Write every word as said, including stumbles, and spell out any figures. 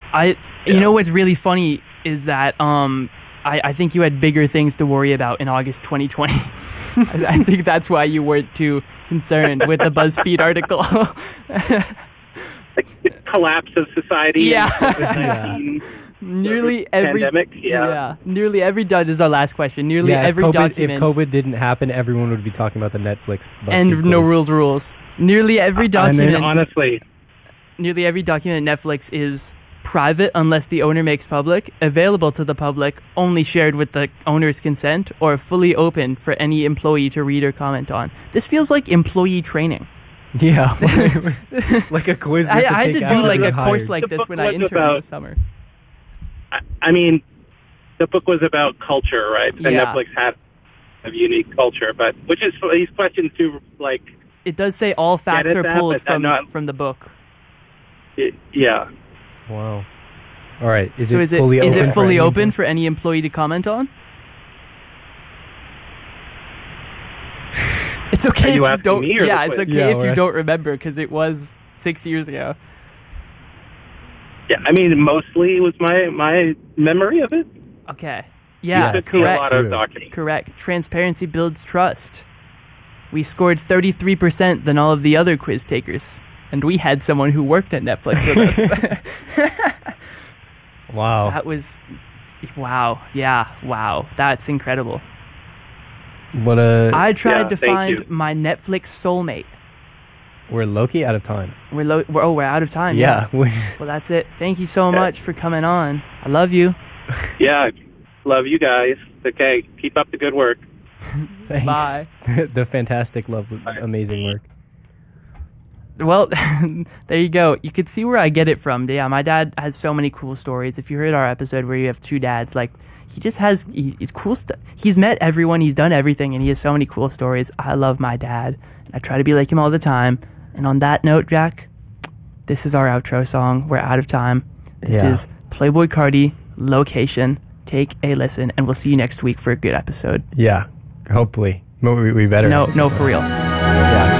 I, you Yeah. know what's really funny is that um, I, I think you had bigger things to worry about in August twenty twenty. I, I think that's why you weren't too concerned with the BuzzFeed article. Like the collapse of society. Yeah. And COVID nineteen Nearly every pandemic. Yeah. nearly every done this is our last question. Nearly Yeah, if every COVID, document if COVID didn't happen, everyone would be talking about the Netflix BuzzFeed and no quiz. rules rules. Nearly every I document. mean, honestly, nearly every document at Netflix is private unless the owner makes public, available to the public, only shared with the owner's consent, or fully open for any employee to read or comment on. This feels like employee training. Yeah, like a quiz. we I, have to I had take to do after like we're a course hired. like The this book when I was interned about- this summer. I, I mean, the book was about culture, right? And Yeah. Netflix had a unique culture, but which is these questions too, like, It does say all facts at are that, pulled but I'm from not- from the book. it, yeah. Wow. All right. Is So it is it fully is open? it for fully any open employee? for any employee to comment on? It's okay Are you if you asking don't. me or the Yeah, it's quiz? okay Yeah, if we're you ask- don't remember because it was six years ago. Yeah, I mean, mostly was my my memory of it. Okay. Yeah, Yes, Took me a correct. lot of True. documents. Correct. Transparency builds trust. We scored thirty-three percent than all of the other quiz takers. And we had someone who worked at Netflix with us. Wow. That was, wow. Yeah, wow. That's incredible. What a. I tried Yeah, to thank find you. my Netflix soulmate. We're Loki out of time. We're, lo- we're oh, we're out of time. Yeah. we- Well, that's it. Thank you so Yeah. much for coming on. I love you. Yeah, love you guys. Okay, keep up the good work. Thanks. Bye. The fantastic, lovely, amazing work. Well, there you go. You could see where I get it from. Yeah, my dad has so many cool stories. If you heard our episode where you have two dads, like, he just has he, he's cool stuff. He's met everyone. He's done everything, and he has so many cool stories. I love my dad. And I try to be like him all the time. And on that note, Jack, this is our outro song. We're out of time. This Yeah. is Playboy Cardi, Location. Take a listen, and we'll see you next week for a good episode. Yeah. Hopefully. We, we better. No, no, for real.